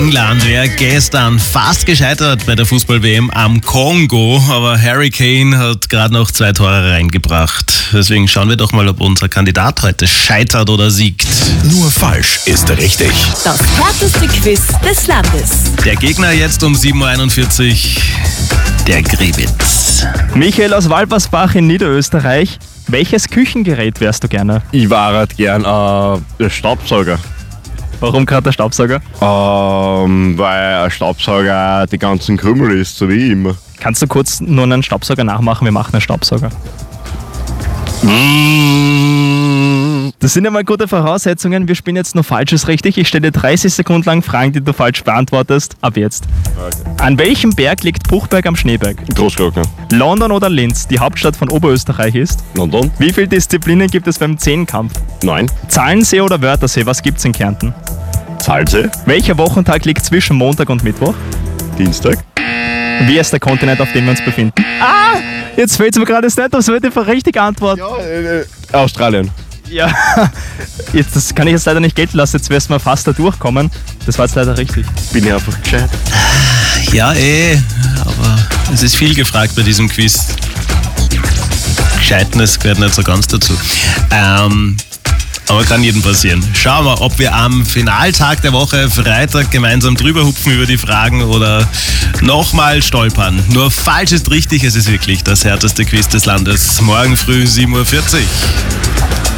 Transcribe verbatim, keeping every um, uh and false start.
England wäre gestern fast gescheitert bei der Fußball-W M am Kongo, aber Harry Kane hat gerade noch zwei Tore reingebracht. Deswegen schauen wir doch mal, ob unser Kandidat heute scheitert oder siegt. Nur falsch ist richtig. Das härteste Quiz des Landes. Der Gegner jetzt um sieben Uhr einundvierzig, der Grebitz. Michael aus Walbersbach in Niederösterreich. Welches Küchengerät wärst du gerne? Ich war halt gern äh, ein Staubsauger. Warum gerade der Staubsauger? Ähm, weil ein Staubsauger die ganzen Krümel ist, so wie immer. Kannst du kurz nur einen Staubsauger nachmachen? Wir machen einen Staubsauger. Das sind ja mal gute Voraussetzungen. Wir spielen jetzt nur Falsches richtig. Ich stelle dir dreißig Sekunden lang Fragen, die du falsch beantwortest. Ab jetzt. Okay. An welchem Berg liegt Buchberg am Schneeberg? Großglockner. London oder Linz, die Hauptstadt von Oberösterreich ist? London. Wie viele Disziplinen gibt es beim Zehnkampf? Neun. Zahlensee oder Wörthersee, was gibt's in Kärnten? Salze. Welcher Wochentag liegt zwischen Montag und Mittwoch? Dienstag. Wie ist der Kontinent, auf dem wir uns befinden? Ah! Jetzt fällt es mir gerade nicht, das wird die richtige Antwort. Ja, äh, Australien. Ja, jetzt, das kann ich jetzt leider nicht gelten lassen, jetzt wirst du mal fast da durchkommen. Das war jetzt leider richtig. Bin ich einfach gescheit. Ja, eh, aber es ist viel gefragt bei diesem Quiz. Gescheitenes gehört nicht so ganz dazu. Ähm, aber kann jedem passieren. Schauen wir, ob wir am Finaltag der Woche, Freitag, gemeinsam drüber hupfen über die Fragen oder nochmal stolpern. Nur falsch ist richtig, es ist wirklich das härteste Quiz des Landes. Morgen früh sieben Uhr vierzig.